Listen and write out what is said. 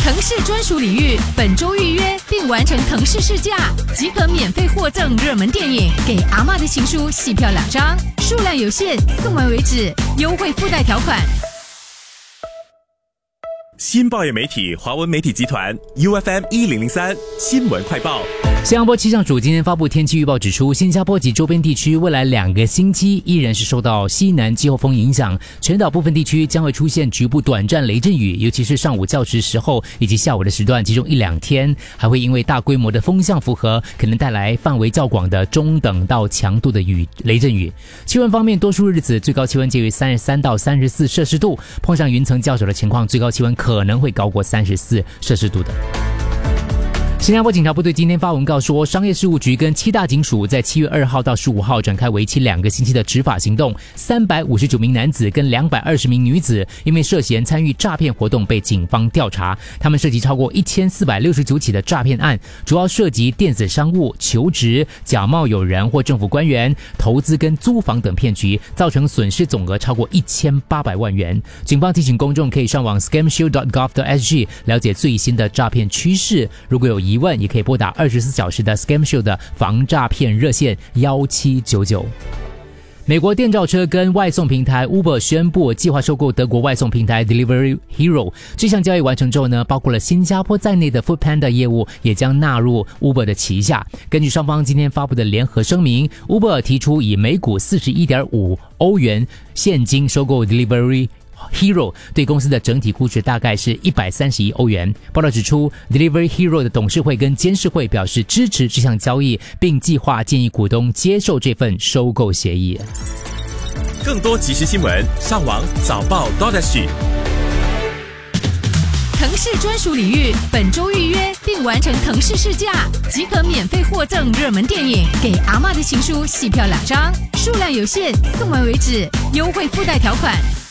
腾势专属礼遇，本周预约并完成腾势试驾，即可免费获赠热门电影《给阿嬷的情书》戏票2张，数量有限，送完为止，优惠附带条款。 新报业媒体华文媒体集团 UFM1003 新闻快报。 新加坡气象署今天发布天气预报指出，新加坡及周边地区未来2个星期依然是受到西南季候风影响，全岛部分地区将会出现局部短暂雷阵雨，尤其是上午较迟时候以及下午的时段，其中1-2天还会因为大规模的风向符合，可能带来范围较广的中等到强度的雷阵雨。气温方面，多数日子最高气温介于33到34摄氏度，碰上云层较少的情况，最高气温可能会高过34摄氏度的。新加坡警察部队今天发文告说，商业事务局跟7大警署在7月2号到15号展开为期2个星期的执法行动，359名男子跟220名女子因为涉嫌参与诈骗活动被警方调查，他们涉及超过1469起的诈骗案，主要涉及电子商务、求职、假冒友人或政府官员、投资跟租房等骗局，造成损失总额超过1800万元。警方提醒公众可以上网 scamshield.gov.sg 了解最新的诈骗趋势，如果有疑问也可以拨打24小时的 ScamShield 的防诈骗热线1799。美国电召车跟外送平台 Uber 宣布计划收购德国外送平台 Delivery Hero。这项交易完成之后呢，包括了新加坡在内的 Foodpanda 业务也将纳入 Uber 的旗下。根据双方今天发布的联合声明， Uber 提出以每股41.5欧元现金收购 Delivery Hero， 对公司的整体估值大概是130亿欧元。报道指出 Delivery Hero 的董事会跟监事会表示支持这项交易，并计划建议股东接受这份收购协议。 更多即时新闻，上网早报 .sg。 腾势专属礼遇，本周预约并完成腾势试驾，即可免费获赠热门电影《给阿嬷的情书》戏票2张，数量有限，送完为止，优惠附带条款。